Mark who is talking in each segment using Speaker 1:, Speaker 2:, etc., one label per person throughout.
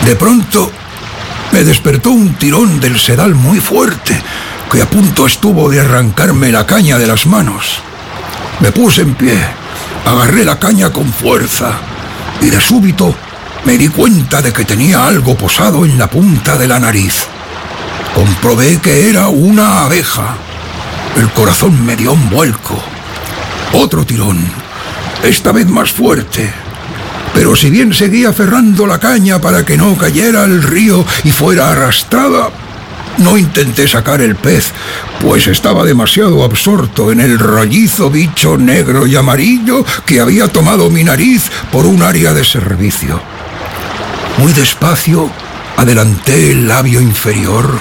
Speaker 1: De pronto me despertó un tirón del sedal muy fuerte que a punto estuvo de arrancarme la caña de las manos. Me puse en pie, agarré la caña con fuerza y de súbito me di cuenta de que tenía algo posado en la punta de la nariz. Comprobé que era una abeja. El corazón me dio un vuelco. Otro tirón, esta vez más fuerte. Pero si bien seguía aferrando la caña para que no cayera al río y fuera arrastrada, no intenté sacar el pez, pues estaba demasiado absorto en el rollizo bicho negro y amarillo que había tomado mi nariz por un área de servicio. Muy despacio adelanté el labio inferior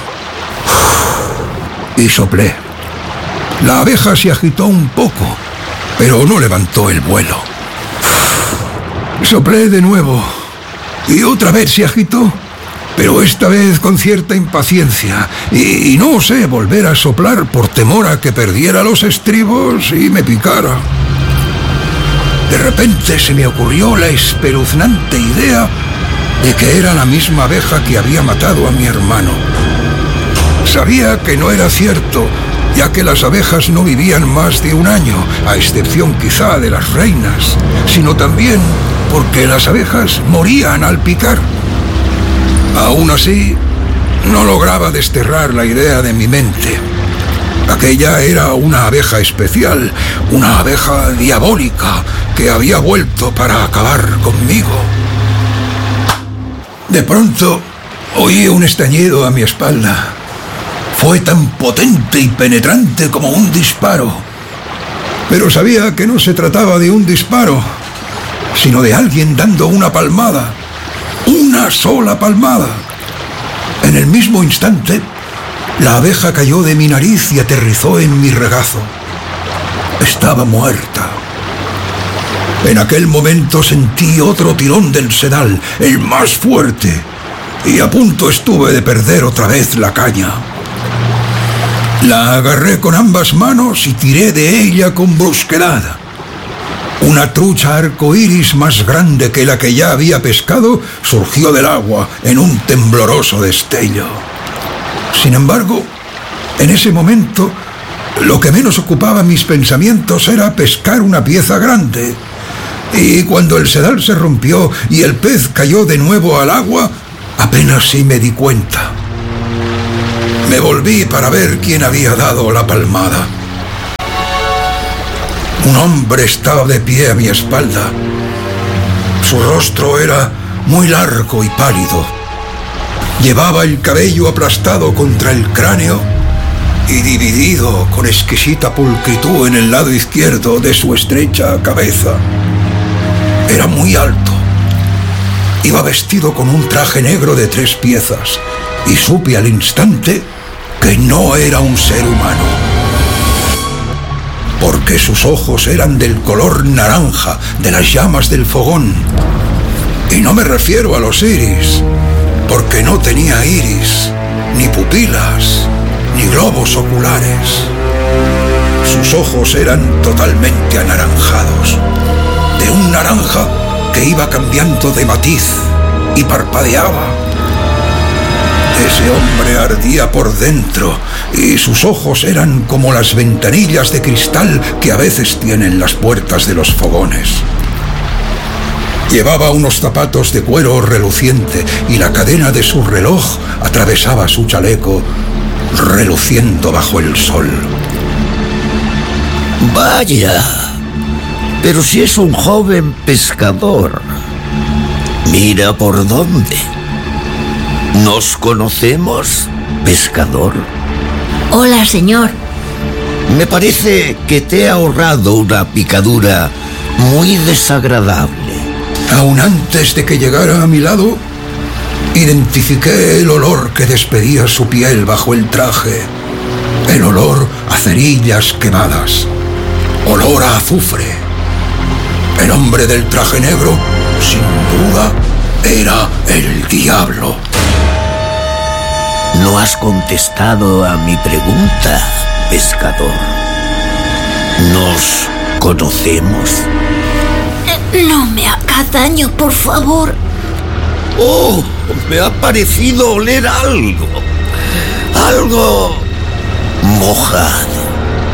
Speaker 1: y soplé. La abeja se agitó un poco, pero no levantó el vuelo. Soplé de nuevo y otra vez se agitó, pero esta vez con cierta impaciencia, y no osé volver a soplar por temor a que perdiera los estribos y me picara. De repente se me ocurrió la espeluznante idea de que era la misma abeja que había matado a mi hermano. Sabía que no era cierto, ya que las abejas no vivían más de un año, a excepción quizá de las reinas, sino también porque las abejas morían al picar. Aún así, no lograba desterrar la idea de mi mente. Aquella era una abeja especial, una abeja diabólica que había vuelto para acabar conmigo. De pronto, oí un estallido a mi espalda. Fue tan potente y penetrante como un disparo. Pero sabía que no se trataba de un disparo, sino de alguien dando una palmada. Una sola palmada. En el mismo instante, la abeja cayó de mi nariz y aterrizó en mi regazo. Estaba muerta. En aquel momento sentí otro tirón del sedal, el más fuerte, y a punto estuve de perder otra vez la caña. La agarré con ambas manos y tiré de ella con brusquedad. Una trucha arcoíris más grande que la que ya había pescado surgió del agua en un tembloroso destello. Sin embargo, en ese momento, lo que menos ocupaba mis pensamientos era pescar una pieza grande. Y cuando el sedal se rompió y el pez cayó de nuevo al agua, apenas sí me di cuenta. Me volví para ver quién había dado la palmada. Un hombre estaba de pie a mi espalda. Su rostro era muy largo y pálido. Llevaba el cabello aplastado contra el cráneo y dividido con exquisita pulcritud en el lado izquierdo de su estrecha cabeza. Era muy alto. Iba vestido con un traje negro de 3 piezas y supe al instante que no era un ser humano, porque sus ojos eran del color naranja de las llamas del fogón. Y no me refiero a los iris, porque no tenía iris, ni pupilas, ni globos oculares. Sus ojos eran totalmente anaranjados, de un naranja que iba cambiando de matiz y parpadeaba. Ese hombre ardía por dentro y sus ojos eran como las ventanillas de cristal que a veces tienen las puertas de los fogones. Llevaba unos zapatos de cuero reluciente y la cadena de su reloj atravesaba su chaleco, reluciendo bajo el sol.
Speaker 2: Vaya, pero si es un joven pescador. Mira por dónde. ¿Nos conocemos, pescador?
Speaker 3: Hola, señor.
Speaker 2: Me parece que te he ahorrado una picadura muy desagradable.
Speaker 1: Aún antes de que llegara a mi lado, identifiqué el olor que despedía su piel bajo el traje. El olor a cerillas quemadas. Olor a azufre. El hombre del traje negro, sin duda, era el diablo.
Speaker 2: No has contestado a mi pregunta, pescador. ¿Nos conocemos?
Speaker 3: No me haga daño, por favor.
Speaker 2: Oh, me ha parecido oler algo. Algo mojado.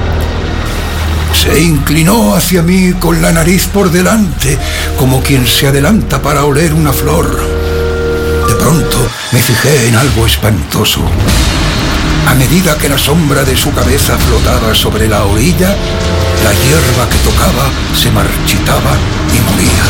Speaker 1: Se inclinó hacia mí con la nariz por delante, como quien se adelanta para oler una flor. De pronto me fijé en algo espantoso. A medida que la sombra de su cabeza flotaba sobre la orilla, la hierba que tocaba se marchitaba y moría.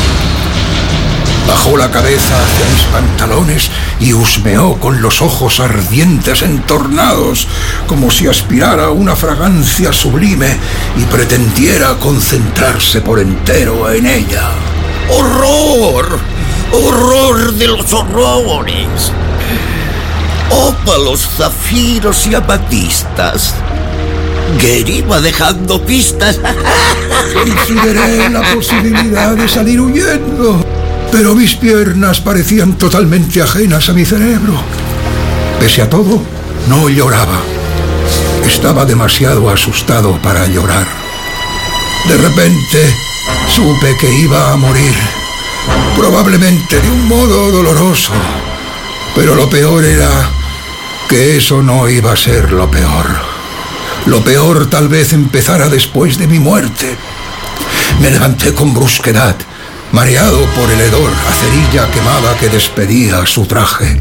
Speaker 1: Bajó la cabeza hacia mis pantalones y husmeó con los ojos ardientes entornados, como si aspirara una fragancia sublime y pretendiera concentrarse por entero en ella.
Speaker 2: ¡Horror! ¡Horror de los horrores! Ópalos, zafiros y amatistas. Gary va dejando pistas.
Speaker 1: Consideré la posibilidad de salir huyendo, pero mis piernas parecían totalmente ajenas a mi cerebro. Pese a todo, no lloraba. Estaba demasiado asustado para llorar. De repente, supe que iba a morir. Probablemente de un modo doloroso. Pero lo peor era que eso no iba a ser lo peor. Lo peor tal vez empezara después de mi muerte. Me levanté con brusquedad, mareado por el hedor a cerilla quemada que despedía su traje.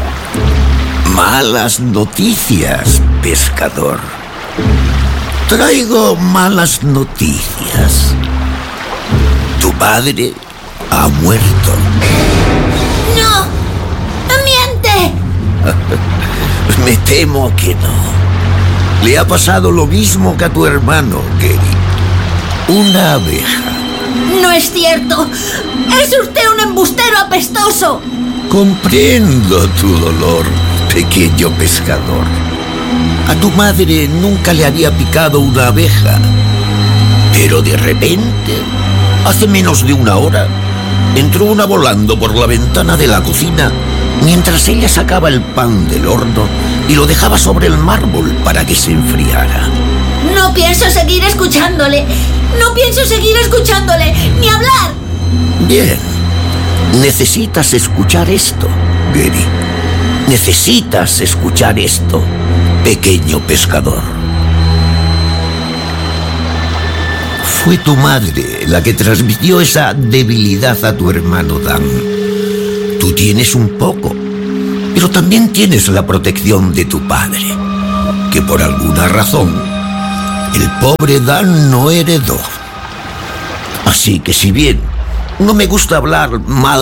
Speaker 2: Malas noticias, pescador. Traigo malas noticias. Tu padre ha muerto.
Speaker 3: ¡No! ¡Miente!
Speaker 2: Me temo que no. Le ha pasado lo mismo que a tu hermano, Gary. Una abeja.
Speaker 3: ¡No es cierto! ¡Es usted un embustero apestoso!
Speaker 2: Comprendo tu dolor, pequeño pescador. A tu madre nunca le había picado una abeja. Pero de repente, hace menos de una hora, entró una volando por la ventana de la cocina mientras ella sacaba el pan del horno y lo dejaba sobre el mármol para que se enfriara.
Speaker 3: No pienso seguir escuchándole. No pienso seguir escuchándole, ni hablar.
Speaker 2: Bien. Necesitas escuchar esto, Gary. Necesitas escuchar esto, pequeño pescador. Fue tu madre la que transmitió esa debilidad a tu hermano Dan. Tú tienes un poco, pero también tienes la protección de tu padre, que por alguna razón el pobre Dan no heredó. Así que si bien no me gusta hablar mal